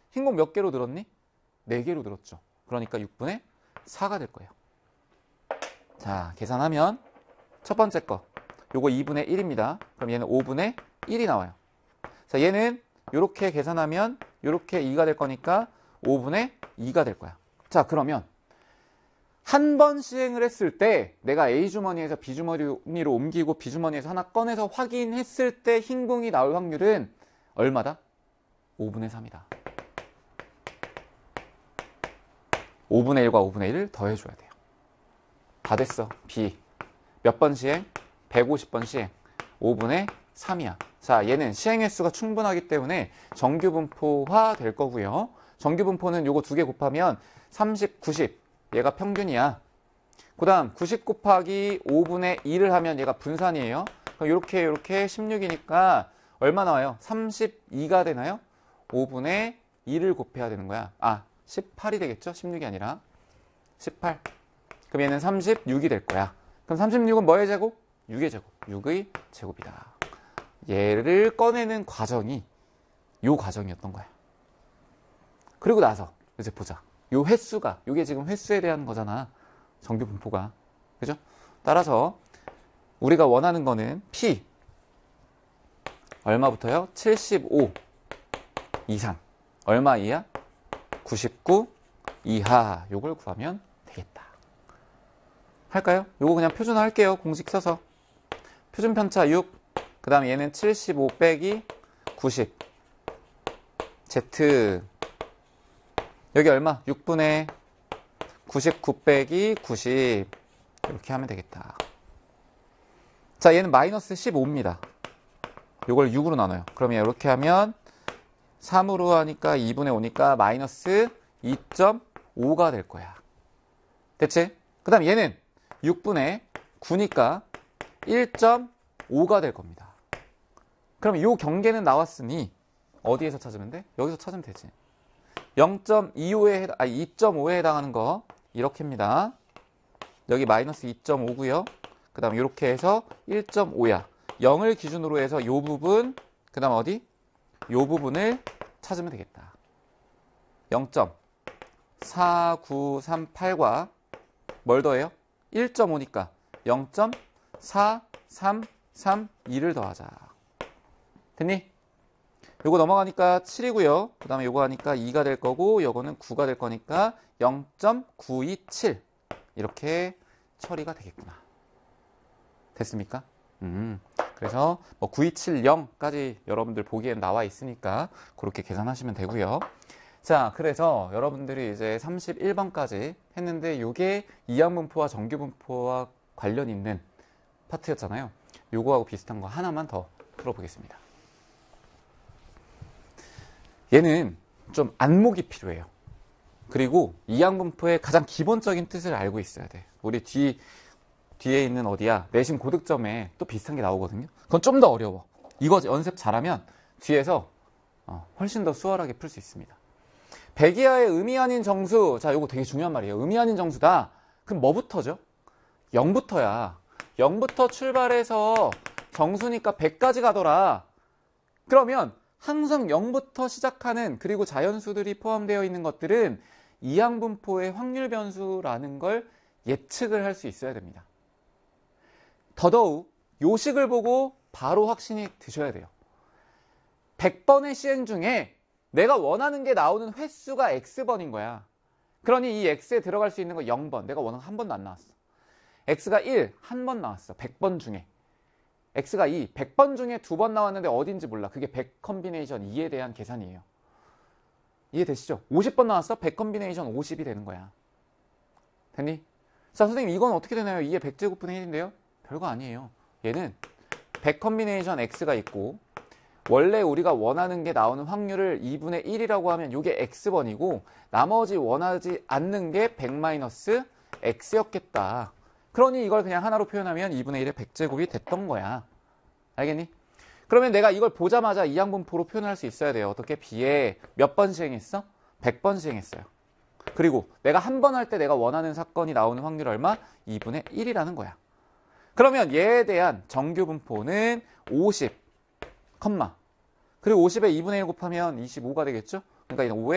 흰공 몇 개로 늘었니? 4개로 늘었죠. 그러니까 6분의 4가 될 거예요. 자, 계산하면 첫 번째 거 요거 2분의 1입니다. 그럼 얘는 5분의 1이 나와요. 자, 얘는 요렇게 계산하면 요렇게 2가 될 거니까 5분의 2가 될 거야. 자, 그러면 한 번 시행을 했을 때 내가 A 주머니에서 B 주머니로 옮기고 B 주머니에서 하나 꺼내서 확인했을 때 흰공이 나올 확률은 얼마다? 5분의 3이다. 5분의 1과 5분의 1을 더해줘야 돼요. 다 됐어. B. 몇 번 시행? 150번 시행. 5분의 3이야. 자, 얘는 시행 횟수가 충분하기 때문에 정규분포화 될 거고요. 정규분포는 요거 2개 곱하면 30, 90. 얘가 평균이야. 그 다음 90 곱하기 5분의 2를 하면 얘가 분산이에요. 그럼 요렇게 16이니까 얼마 나와요? 32가 되나요? 5분의 2를 곱해야 되는 거야. 아, 18이 되겠죠? 16이 아니라 18. 그럼 얘는 36이 될 거야. 그럼 36은 뭐의 제곱? 6의 제곱. 6의 제곱이다. 얘를 꺼내는 과정이 요 과정이었던 거야. 그리고 나서 이제 보자. 요 횟수가, 요게 지금 횟수에 대한 거잖아. 정규 분포가. 그죠? 따라서 우리가 원하는 거는 P 얼마부터요? 75 이상. 얼마 이하? 99 이하. 요걸 구하면 되겠다. 할까요? 요거 그냥 표준화 할게요. 공식 써서. 표준 편차 6. 그 다음에 얘는 75 빼기 90. Z. 여기 얼마? 6분의 99 빼기 90. 이렇게 하면 되겠다. 자, 얘는 마이너스 15입니다. 요걸 6으로 나눠요. 그러면 이렇게 하면 3으로 하니까 2분의 5니까 마이너스 2.5가 될 거야. 됐지? 그 다음 얘는 6분의 9니까 1.5가 될 겁니다. 그럼 이 경계는 나왔으니 어디에서 찾으면 돼? 여기서 찾으면 되지. 2.5에 해당하는 거 이렇게입니다. 여기 마이너스 2.5고요. 그 다음 이렇게 해서 1.5야. 0을 기준으로 해서 이 부분, 그 다음 어디? 이 부분을 찾으면 되겠다. 0.4938과 뭘 더해요? 1.5니까 0.4332를 더하자. 됐니? 요거 넘어가니까 7이고요. 그 다음에 요거 하니까 2가 될 거고 요거는 9가 될 거니까 0.927 이렇게 처리가 되겠구나. 됐습니까? 그래서 뭐 9270까지 여러분들 보기엔 나와 있으니까 그렇게 계산하시면 되고요. 자, 그래서 여러분들이 이제 31번까지 했는데 요게 이항분포와 정규분포와 관련 있는 파트였잖아요. 요거하고 비슷한 거 하나만 더 풀어보겠습니다. 얘는 좀 안목이 필요해요. 그리고 이항분포의 가장 기본적인 뜻을 알고 있어야 돼. 우리 뒤에 있는 어디야? 내신 고득점에 또 비슷한 게 나오거든요. 그건 좀 더 어려워. 이거 연습 잘하면 뒤에서 훨씬 더 수월하게 풀 수 있습니다. 백이하의 의미 아닌 정수. 자, 이거 되게 중요한 말이에요. 의미 아닌 정수다. 그럼 뭐부터죠? 0부터야. 0부터 출발해서 정수니까 100까지 가더라. 그러면 항상 0부터 시작하는 그리고 자연수들이 포함되어 있는 것들은 이항분포의 확률 변수라는 걸 예측을 할 수 있어야 됩니다. 더더욱 요식을 보고 바로 확신이 드셔야 돼요. 100번의 시행 중에 내가 원하는 게 나오는 횟수가 X번인 거야. 그러니 이 X에 들어갈 수 있는 거 0번. 내가 원하는 한 번도 안 나왔어. X가 1, 한 번 나왔어. 100번 중에. X가 2, 100번 중에 2번 나왔는데 어딘지 몰라. 그게 100 컨비네이션 2에 대한 계산이에요. 이해되시죠? 50번 나왔어? 100 컨비네이션 50이 되는 거야. 됐니? 자, 선생님 이건 어떻게 되나요? 2의 100제곱분의 1인데요? 별거 아니에요. 얘는 100 컨비네이션 X가 있고 원래 우리가 원하는 게 나오는 확률을 2분의 1이라고 하면 이게 X번이고 나머지 원하지 않는 게 100-X였겠다. 그러니 이걸 그냥 하나로 표현하면 2분의 1의 100제곱이 됐던 거야. 알겠니? 그러면 내가 이걸 보자마자 이항분포로 표현할 수 있어야 돼요. 어떻게? B에 몇 번 시행했어? 100번 시행했어요. 그리고 내가 한 번 할 때 내가 원하는 사건이 나오는 확률 얼마? 2분의 1이라는 거야. 그러면 얘에 대한 정규분포는 50, 그리고 50에 2분의 1 곱하면 25가 되겠죠? 그러니까 5에